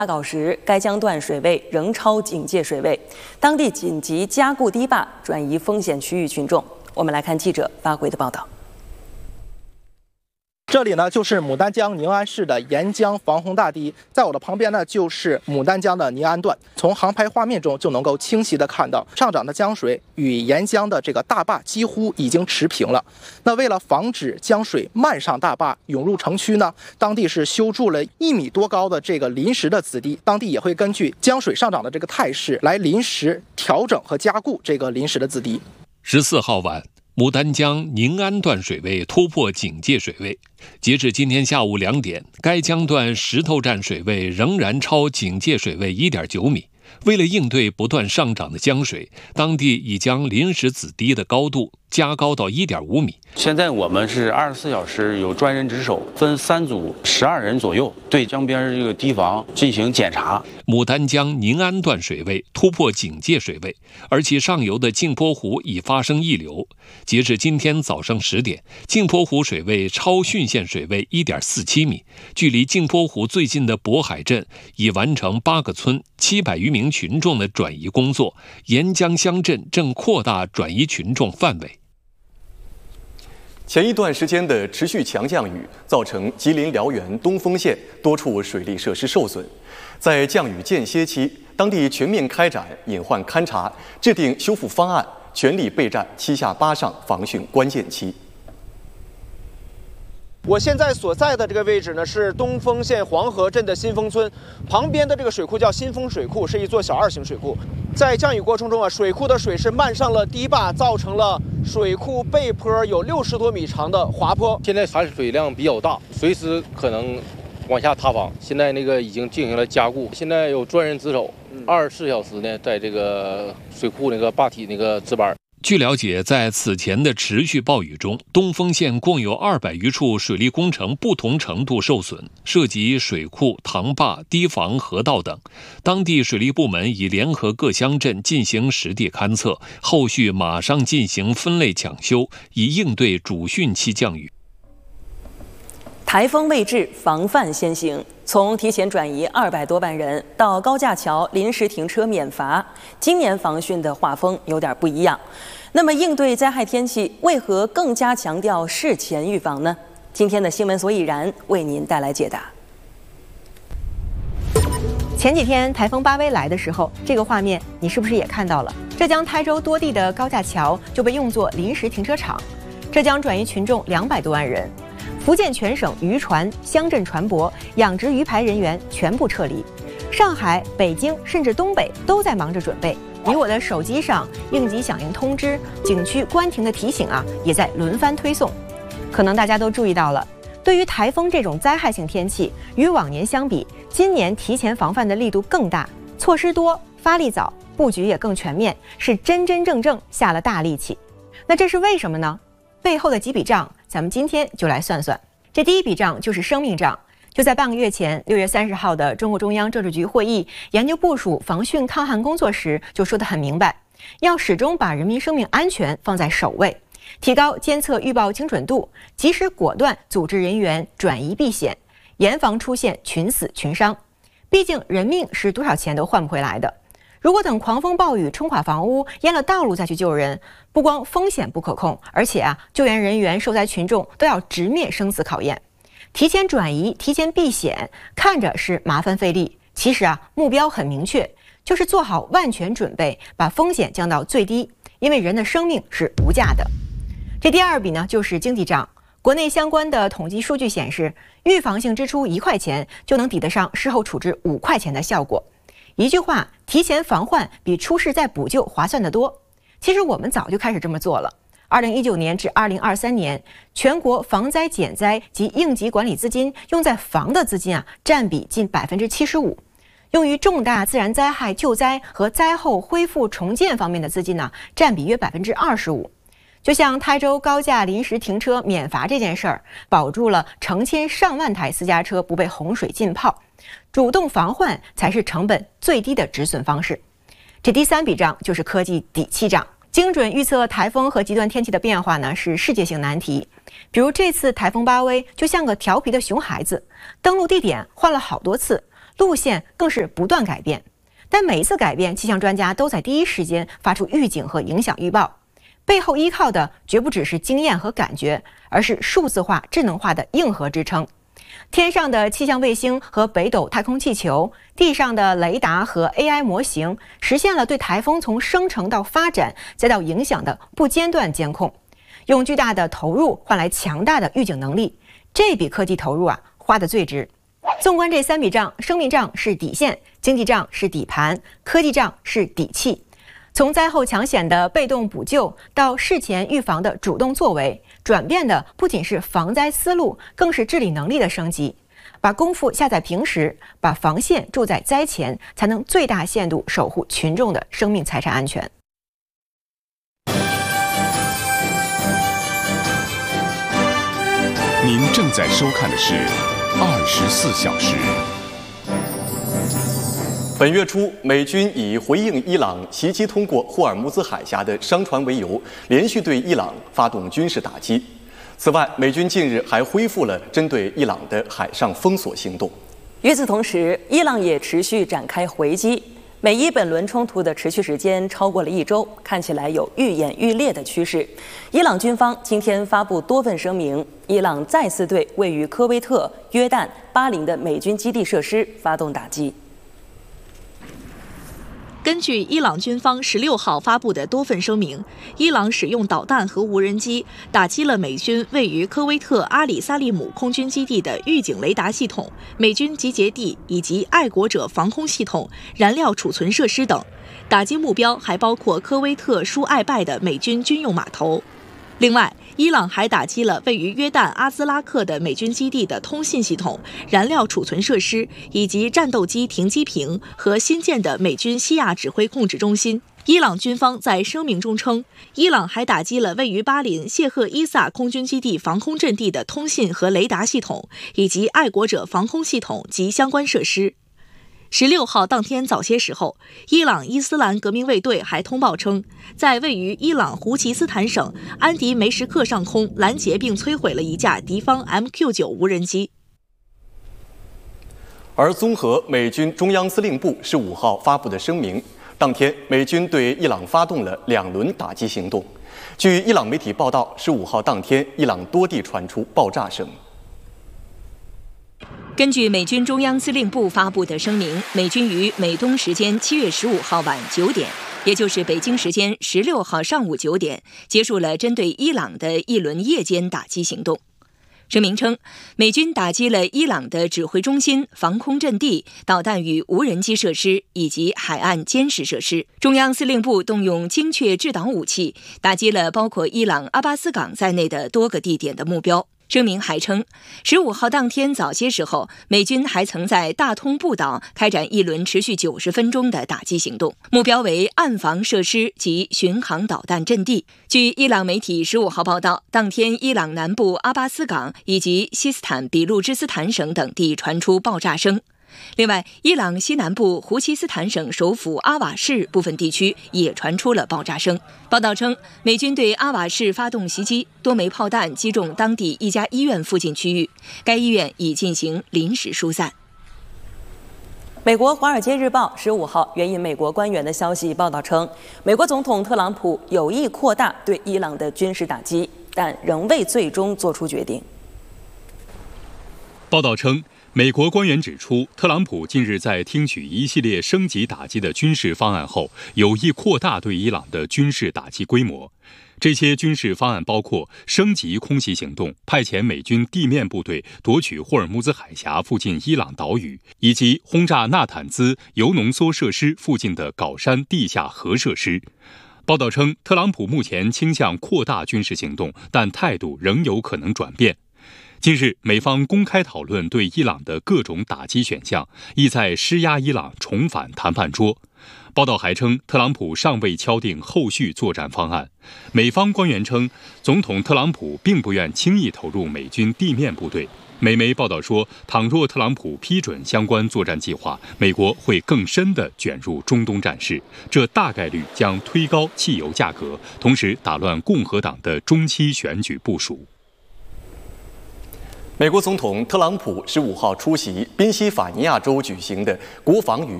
稿时，该江段水位仍超警戒水位，当地紧急加固堤坝，转移风险区域群众。我们来看记者发回的报道。 这里呢就是牡丹江宁安市的沿江防洪大堤，在我的旁边呢就是牡丹江的宁安段。从航拍画面中就能够清晰的看到，上涨的江水与沿江的这个大坝几乎已经持平了。那为了防止江水漫上大坝涌入城区呢，当地是修筑了1米多高的这个临时的子堤，当地也会根据江水上涨的这个态势来临时调整和加固这个临时的子堤。 14号晚。 牡丹江宁安段水位突破警戒水位，截至今天下午2点，该江段石头站水位仍然超警戒水位1.9米。为了应对不断上涨的江水，当地已将临时子堤的高度加高到1.5米。 现在我们是24小时有专人值守，分3组，12人左右，对江边这个堤防进行检查。 牡丹江宁安段水位突破警戒水位，而其上游的镜泊湖已发生溢流。截至今天早上10点，镜泊湖水位超汛线水位1.47米，距离镜泊湖最近的渤海镇已完成8个村700余名群众的转移工作，沿江乡镇正扩大转移群众范围。 前一段时间的持续强降雨，造成吉林辽源东丰县多处水利设施受损。在降雨间歇期，当地全面开展隐患勘查，制定修复方案，全力备战7下8上防汛关键期。 我现在所在的这个位置呢，是东丰县黄河镇的新丰村，旁边的这个水库叫新丰水库，是一座小2型水库。在降雨过程中啊，水库的水是漫上了堤坝，造成了水库背坡有60多米长的滑坡。 现在含水量比较大，随时可能往下塌方。现在那个已经进行了加固，现在有专人值守，24小时呢，在这个水库那个坝体那个值班。 据了解，在此前的持续暴雨中，东丰县共有200余处水利工程不同程度受损，涉及水库、塘坝、堤防、河道等。当地水利部门已联合各乡镇进行实地勘测，后续马上进行分类抢修，以应对主汛期降雨。 台风未至，防范先行。从提前转移200多万人到高架桥临时停车免罚，今年防汛的画风有点不一样。那么，应对灾害天气，为何更加强调事前预防呢？今天的新闻所以然为您带来解答。 前几天台风巴威来的时候，这个画面你是不是也看到了？浙江台州多地的高架桥就被用作临时停车场，浙江转移群众200多万人。 福建全省渔船、乡镇船舶、养殖鱼排人员全部撤离，上海、北京甚至东北都在忙着准备。你我的手机上应急响应通知、景区关停的提醒啊，也在轮番推送。可能大家都注意到了，对于台风这种灾害性天气，与往年相比，今年提前防范的力度更大，措施多、发力早、布局也更全面，是真真正正下了大力气。那这是为什么呢？背后的几笔账。 咱们今天就来算算，这第一笔账就是生命账。就在半个月前，6月30号的中共中央政治局会议研究部署防汛抗旱工作时，就说得很明白，要始终把人民生命安全放在首位，提高监测预报精准度，及时果断组织人员转移避险，严防出现群死群伤。毕竟人命是多少钱都换不回来的。 如果等狂风暴雨冲垮房屋、淹了道路再去救人，不光风险不可控，而且救援人员、受灾群众都要直面生死考验。提前转移、提前避险，看着是麻烦费力，其实目标很明确，就是做好万全准备，把风险降到最低，因为人的生命是无价的。这第二笔呢，就是经济账。国内相关的统计数据显示，预防性支出1块钱就能抵得上事后处置5块钱的效果。 一句话，提前防患比出事再补救划算得多。其实我们早就开始这么做了。2019年至2023年，全国防灾减灾及应急管理资金用在防的资金占比近75%，用于重大自然灾害救灾和灾后恢复重建方面的资金占比约25%。就像台州高架临时停车免罚这件事儿，保住了成千上万台私家车不被洪水浸泡。 主动防患才是成本最低的止损方式。这第三笔账就是科技底气账。精准预测台风和极端天气的变化呢，是世界性难题。比如这次台风巴威就像个调皮的熊孩子，登陆地点换了好多次， 路线更是不断改变。但每一次改变，气象专家都在第一时间发出预警和影响预报，背后依靠的绝不只是经验和感觉，而是数字化、智能化的硬核支撑。天上的气象卫星和北斗太空气球，地上的雷达和 AI 模型，实现了对台风从生成到发展再到影响的不间断监控，用巨大的投入换来强大的预警能力。这笔科技投入花得最值。纵观这3笔账，生命账是底线，经济账是底盘，科技账是底气。从灾后抢险的被动补救到事前预防的主动作为，转变的不仅是防灾思路，更是治理能力的升级。把功夫下在平时，把防线筑在灾前，才能最大限度守护群众的生命财产安全。 您正在收看的是24小时。 本月初，美军以回应伊朗袭击通过霍尔木兹海峡的商船为由，连续对伊朗发动军事打击。此外，美军近日还恢复了针对伊朗的海上封锁行动。 与此同时，伊朗也持续展开回击。美伊本轮冲突的持续时间超过了1周，看起来有愈演愈烈的趋势。伊朗军方今天发布多份声明，伊朗再次对位于科威特、约旦、巴林的美军基地设施发动打击。 根据伊朗军方16号发布的多份声明，伊朗使用导弹和无人机打击了美军位于科威特阿里萨利姆空军基地的预警雷达系统、美军集结地以及爱国者防空系统、燃料储存设施等。打击目标还包括科威特舒艾拜的美军军用码头。另外，伊朗还打击了位于约旦阿兹拉克的美军基地的通信系统、燃料储存设施以及战斗机停机坪和新建的美军西亚指挥控制中心。伊朗军方在声明中称，伊朗还打击了位于巴林谢赫伊萨空军基地防空阵地的通信和雷达系统，以及爱国者防空系统及相关设施。16号当天早些时候，伊朗伊斯兰革命卫队还通报称，在位于伊朗胡奇斯坦省安迪梅什克上空拦截并摧毁了一架敌方 MQ-9 无人机。 而综合美军中央司令部15号发布的声明，当天美军对伊朗发动了2轮打击行动。据伊朗媒体报道，15号当天，伊朗多地传出爆炸声。 根据美军中央司令部发布的声明，美军于美东时间7月15号晚9点，也就是北京时间16号上午9点，结束了针对伊朗的一轮夜间打击行动。声明称，美军打击了伊朗的指挥中心、防空阵地、导弹与无人机设施以及海岸监视设施。中央司令部动用精确制导武器，打击了包括伊朗阿巴斯港在内的多个地点的目标。声明还称，15号当天早些时候，美军还曾在大通布岛开展一轮持续90分钟的打击行动，目标为岸防设施及巡航导弹阵地。据伊朗媒体15号报道，当天伊朗南部阿巴斯港以及西斯坦比路支斯坦省等地传出爆炸声。另外，伊朗西南部胡奇斯坦省首府阿瓦市部分地区也传出了爆炸声。报道称，美军对阿瓦市发动袭击，多枚炮弹击中当地一家医院附近区域，该医院已进行临时疏散。 美国《华尔街日报》15号援引美国官员的消息报道称，美国总统特朗普有意扩大对伊朗的军事打击，但仍未最终做出决定。 报道称，美国官员指出，特朗普近日在听取一系列升级打击的军事方案后，有意扩大对伊朗的军事打击规模。这些军事方案包括升级空袭行动、派遣美军地面部队夺取霍尔木兹海峡附近伊朗岛屿，以及轰炸纳坦兹铀浓缩设施附近的镐山地下核设施。报道称，特朗普目前倾向扩大军事行动，但态度仍有可能转变。近日，美方公开讨论对伊朗的各种打击选项，意在施压伊朗重返谈判桌。报道还称，特朗普尚未敲定后续作战方案。美方官员称，总统特朗普并不愿轻易投入美军地面部队。美媒报道说，倘若特朗普批准相关作战计划，美国会更深地卷入中东战事，这大概率将推高汽油价格，同时打乱共和党的中期选举部署。 美国总统特朗普15号出席宾夕法尼亚州举行的国防与